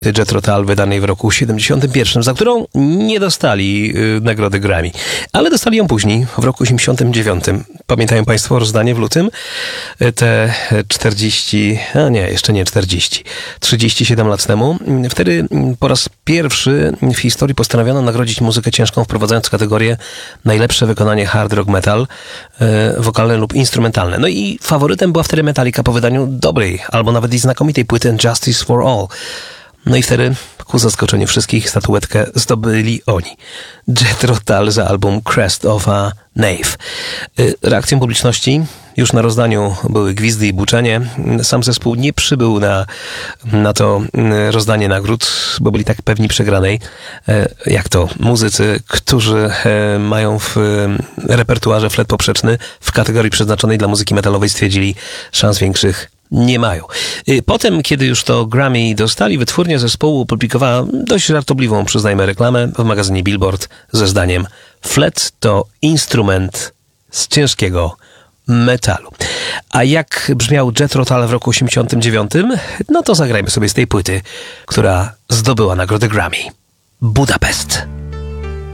Jethro Tull, wydanej w roku 71, za którą nie dostali nagrody Grammy, ale dostali ją później, w roku 89. Pamiętają Państwo rozdanie w lutym? Te 37 lat temu. Wtedy po raz pierwszy w historii postanowiono nagrodzić muzykę ciężką, wprowadzając kategorię najlepsze wykonanie hard rock metal, wokalne lub instrumentalne. No i faworytem była wtedy Metallica po wydaniu dobrej, albo nawet i znakomitej płyty Justice for All. No i wtedy, ku zaskoczeniu wszystkich, statuetkę zdobyli oni. Jethro Tull za album Crest of a Knave. Reakcją publiczności już na rozdaniu były gwizdy i buczenie. Sam zespół nie przybył na to rozdanie nagród, bo byli tak pewni przegranej, jak to muzycy, którzy mają w repertuarze flet poprzeczny w kategorii przeznaczonej dla muzyki metalowej, stwierdzili, szans większych nie mają. Potem, kiedy już to Grammy dostali, wytwórnia zespołu opublikowała dość żartobliwą, przyznajmy, reklamę w magazynie Billboard ze zdaniem: flet to instrument z ciężkiego metalu. A jak brzmiał Jethro Tull w roku 89? No to zagrajmy sobie z tej płyty, która zdobyła nagrodę Grammy. Budapest.